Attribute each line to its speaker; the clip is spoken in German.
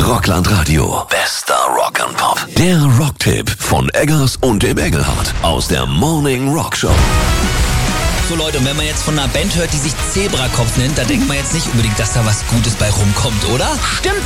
Speaker 1: Rockland Radio. Bester Rock and Pop. Der Rocktipp von Eggers und dem Engelhardt aus der Morning Rock Show.
Speaker 2: So Leute, und wenn man jetzt von einer Band hört, die sich Zebrakopf nennt, da denkt man jetzt nicht unbedingt, dass da was Gutes bei rumkommt, oder?
Speaker 3: Stimmt